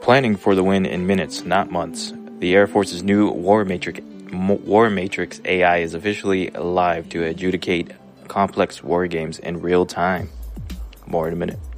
planning for the win in minutes, not months. The Air Force's new War Matrix AI is officially live to adjudicate complex war games in real time. More in a minute.